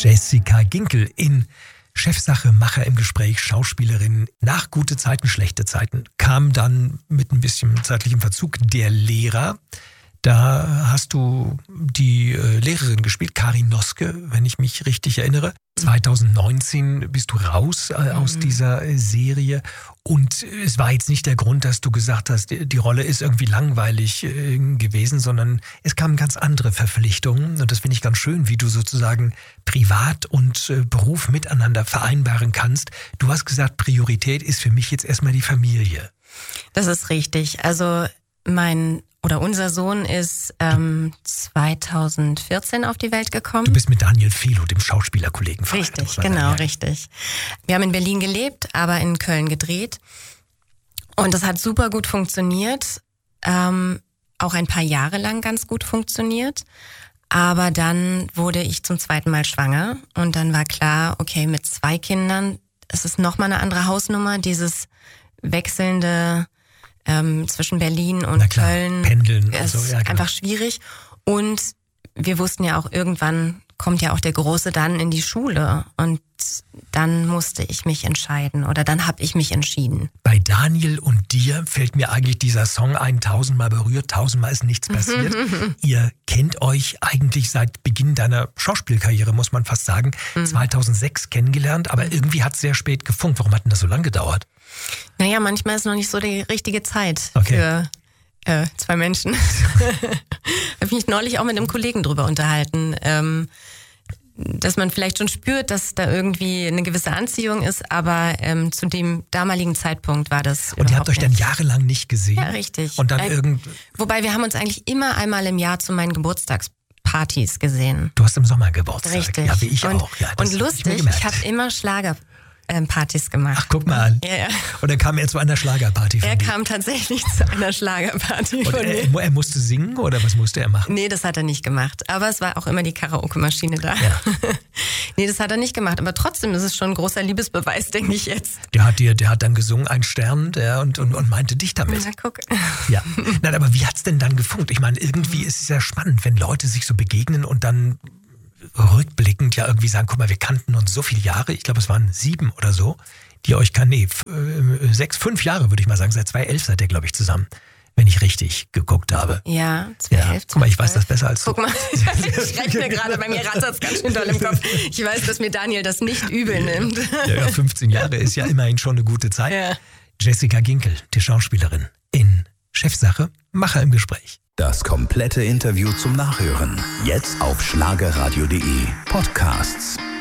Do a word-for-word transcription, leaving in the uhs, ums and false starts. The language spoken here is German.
Jessica Ginkel in Chefsache, Macher im Gespräch, Schauspielerin. Nach gute Zeiten, schlechte Zeiten kam dann mit ein bisschen zeitlichem Verzug der Lehrer. Da hast du die äh, Lehrerin gespielt, Karin Noske, wenn ich mich richtig erinnere. zwanzig neunzehn bist du raus äh, aus mhm. dieser äh, Serie. Und es war jetzt nicht der Grund, dass du gesagt hast, die, die Rolle ist irgendwie langweilig äh, gewesen, sondern es kamen ganz andere Verpflichtungen. Und das finde ich ganz schön, wie du sozusagen Privat und äh, Beruf miteinander vereinbaren kannst. Du hast gesagt, Priorität ist für mich jetzt erstmal die Familie. Das ist richtig. Also mein oder unser Sohn ist ähm, zweitausendvierzehn auf die Welt gekommen. Du bist mit Daniel Felo, dem Schauspielerkollegen, verheiratet. Richtig, genau, sagen, ja. richtig. Wir haben in Berlin gelebt, aber in Köln gedreht. Und das hat super gut funktioniert. Ähm, auch ein paar Jahre lang ganz gut funktioniert. Aber dann wurde ich zum zweiten Mal schwanger. Und dann war klar, okay, mit zwei Kindern, es ist nochmal eine andere Hausnummer, dieses wechselnde Ähm, zwischen Berlin und klar, Köln pendeln ist so, ja, genau. einfach schwierig. Und wir wussten ja auch, irgendwann kommt ja auch der Große dann in die Schule. Und dann musste ich mich entscheiden oder dann habe ich mich entschieden. Bei Daniel und dir fällt mir eigentlich dieser Song ein, tausendmal berührt, tausendmal ist nichts passiert. Ihr kennt euch eigentlich seit Beginn deiner Schauspielkarriere, muss man fast sagen, mhm. zweitausendsechs kennengelernt, aber irgendwie hat es sehr spät gefunkt. Warum hat denn das so lange gedauert? Naja, manchmal ist noch nicht so die richtige Zeit okay. für äh, zwei Menschen. Habe ich mich neulich auch mit einem Kollegen drüber unterhalten, ähm, dass man vielleicht schon spürt, dass da irgendwie eine gewisse Anziehung ist, aber ähm, zu dem damaligen Zeitpunkt war das Und ihr habt euch nicht. dann jahrelang nicht gesehen? Ja, richtig. Und dann äh, irgend... Wobei wir haben uns eigentlich immer einmal im Jahr zu meinen Geburtstagspartys gesehen. Du hast im Sommer Geburtstag. Richtig. Ja, wie ich und, auch. Ja, das und lustig, hab ich, ich habe immer Schlager Ähm, Partys gemacht. Ach, guck mal an. Ja, ja. Und dann kam er zu einer Schlagerparty von Er dir. kam tatsächlich zu einer Schlagerparty Und von er, mir. er musste singen oder was musste er machen? Nee, das hat er nicht gemacht. Aber es war auch immer die Karaoke-Maschine da. Ja. Nee, das hat er nicht gemacht. Aber trotzdem ist es schon ein großer Liebesbeweis, denke ich jetzt. Der hat dir, der hat dann gesungen, ein Stern, der und, und, und meinte dich damit. Na, guck. Ja. Nein, aber wie hat's denn dann gefunkt? Ich meine, irgendwie ist es ja spannend, wenn Leute sich so begegnen und dann rückblickend ja irgendwie sagen, guck mal, wir kannten uns so viele Jahre, ich glaube, es waren sieben oder so, die euch kann, nee, f- äh, sechs, fünf Jahre würde ich mal sagen, seit zweitausendelf seid ihr, glaube ich, zusammen, wenn ich richtig geguckt habe. Ja, zweitausendelf. Ja. Guck mal, ich weiß das besser als du. Guck mal, ich rechne gerade, bei mir rattert's ganz schön doll im Kopf. Ich weiß, dass mir Daniel das nicht übel nimmt. Ja, ja, fünfzehn Jahre ist ja immerhin schon eine gute Zeit. Ja. Jessica Ginkel, die Schauspielerin in Chefsache, Macher im Gespräch. Das komplette Interview zum Nachhören. Jetzt auf schlagerradio punkt de Podcasts.